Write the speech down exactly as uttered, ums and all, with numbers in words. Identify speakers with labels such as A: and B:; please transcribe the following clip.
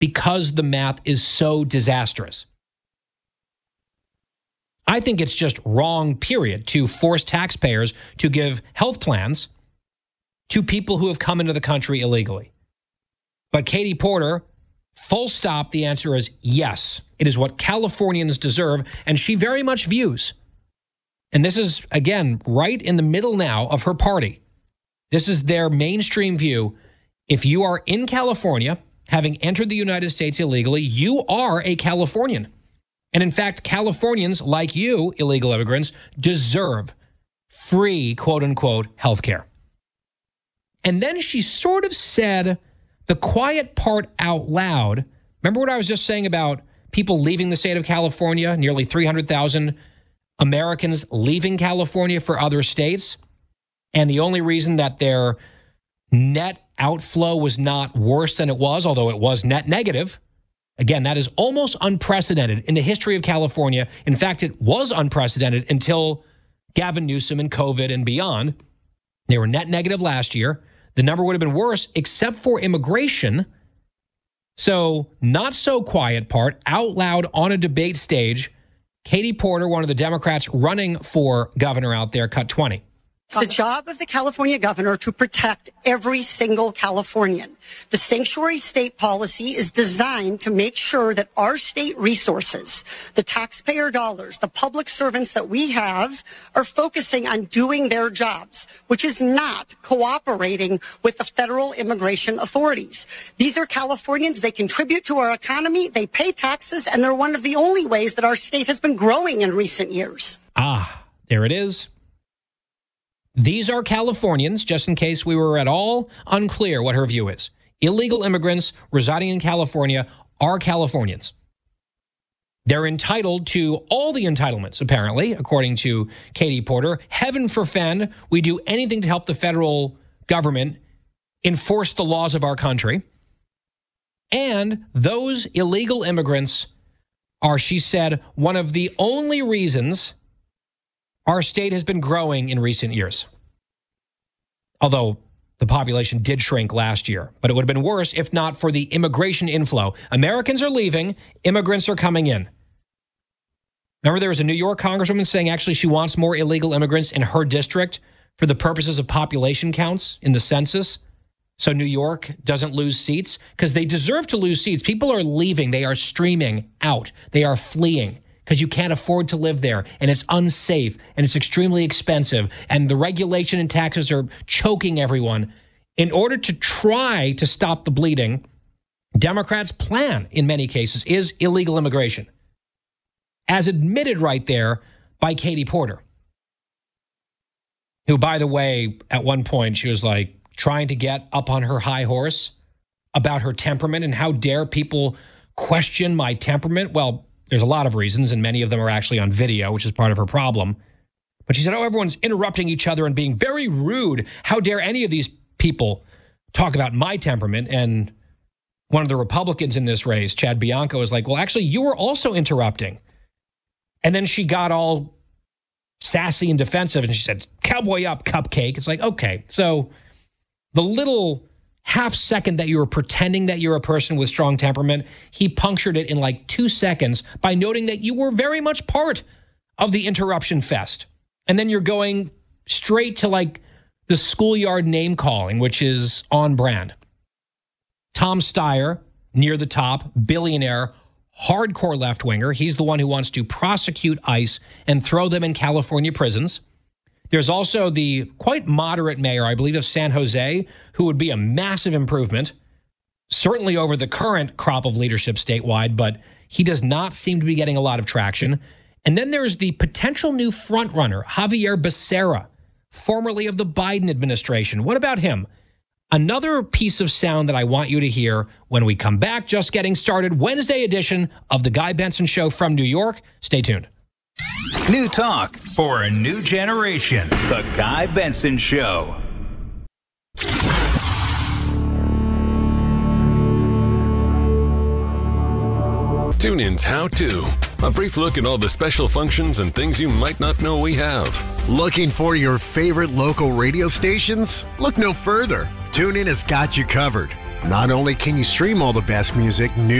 A: because the math is so disastrous. I think it's just wrong, period, to force taxpayers to give health plans to people who have come into the country illegally. But Katie Porter, full stop, the answer is yes. It is what Californians deserve, and she very much views. And this is, again, right in the middle now of her party. This is their mainstream view. If you are in California, having entered the United States illegally, you are a Californian. And in fact, Californians, like you, illegal immigrants, deserve free, quote unquote, health care. And then she sort of said the quiet part out loud. Remember what I was just saying about people leaving the state of California, nearly three hundred thousand Americans leaving California for other states? And the only reason that their net outflow was not worse than it was, although it was net negative. Again, that is almost unprecedented in the history of California. In fact, it was unprecedented until Gavin Newsom and COVID and beyond. They were net negative last year. The number would have been worse except for immigration. So not so quiet part, out loud on a debate stage, Katie Porter, one of the Democrats running for governor out there, cut twenty.
B: It's the job of the California governor to protect every single Californian. The sanctuary state policy is designed to make sure that our state resources, the taxpayer dollars, the public servants that we have are focusing on doing their jobs, which is not cooperating with the federal immigration authorities. These are Californians. They contribute to our economy. They pay taxes, and they're one of the only ways that our state has been growing in recent years.
A: Ah, there it is. These are Californians, just in case we were at all unclear what her view is. Illegal immigrants residing in California are Californians. They're entitled to all the entitlements, apparently, according to Katie Porter. Heaven forfend we do anything to help the federal government enforce the laws of our country. And those illegal immigrants are, she said, one of the only reasons our state has been growing in recent years. Although the population did shrink last year, but it would have been worse if not for the immigration inflow. Americans are leaving, immigrants are coming in. Remember, there was a New York congresswoman saying actually she wants more illegal immigrants in her district for the purposes of population counts in the census. So New York doesn't lose seats because they deserve to lose seats. People are leaving. They are streaming out. They are fleeing because you can't afford to live there, and it's unsafe, and it's extremely expensive, and the regulation and taxes are choking everyone. In order to try to stop the bleeding, Democrats' plan, in many cases, is illegal immigration, as admitted right there by Katie Porter, who, by the way, at one point, she was like trying to get up on her high horse about her temperament, and how dare people question my temperament. Well, there's a lot of reasons, and many of them are actually on video, which is part of her problem. But she said, oh, everyone's interrupting each other and being very rude. How dare any of these people talk about my temperament? And one of the Republicans in this race, Chad Bianco, was like, well, actually, you were also interrupting. And then she got all sassy and defensive, and she said, cowboy up, cupcake. It's like, okay, so the little half second that you were pretending that you're a person with strong temperament, he punctured it in like two seconds by noting that you were very much part of the interruption fest. And then you're going straight to like the schoolyard name calling, which is on brand. Tom Steyer, near the top, billionaire, hardcore left-winger. He's the one who wants to prosecute ICE and throw them in California prisons. There's also the quite moderate mayor, I believe, of San Jose, who would be a massive improvement, certainly over the current crop of leadership statewide, but he does not seem to be getting a lot of traction. And then there's the potential new frontrunner, Javier Becerra, formerly of the Biden administration. What about him? Another piece of sound that I want you to hear when we come back, just getting started, Wednesday edition of The Guy Benson Show from New York. Stay tuned.
C: New talk for a new generation. The Guy Benson Show.
D: TuneIn's How To. A brief look at all the special functions and things you might not know we have.
E: Looking for your favorite local radio stations? Look no further. TuneIn has got you covered. Not only can you stream all the best music, new